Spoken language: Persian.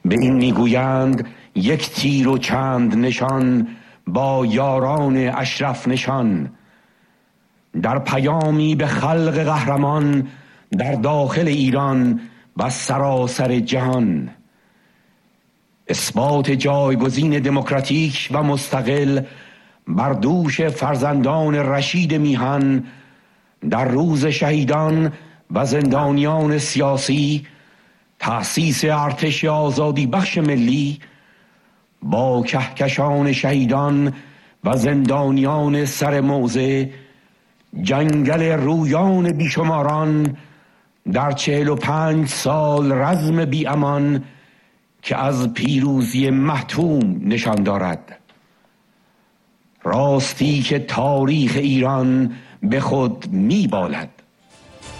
به این میگویند یک تیر و چند نشان، با یاران اشرف نشان. در پیامی به خلق قهرمان، در داخل ایران و سراسر جهان. اثبات جایگزین دموکراتیک و مستقل بر دوش فرزندان رشید میهن، در روز شهیدان و زندانیان سیاسی، تأسیس ارتش آزادی بخش ملی با کهکشان شهیدان و زندانیان سر موضع، جنگل رویان بیشماران در 45 سال رزم بی امان که از پیروزی محتوم نشان دارد. راستی که تاریخ ایران به خود می بالد.